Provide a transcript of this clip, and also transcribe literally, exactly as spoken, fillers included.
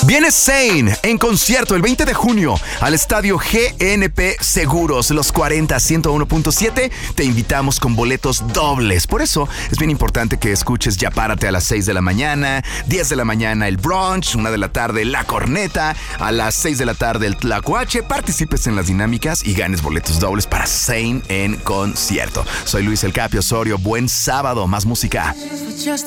Viene Zayn en concierto el veinte de junio al estadio G N P Seguros, Los cuarenta, ciento uno punto siete. Te invitamos con boletos dobles. Por eso es bien importante que escuches Ya Párate a las seis de la mañana, diez de la mañana el brunch, una de la tarde la corneta, a las seis de la tarde el tlacuache. Participes en las dinámicas y ganes boletos dobles para Zayn en concierto. Soy Luis El Capi Osorio. Buen sábado, más música.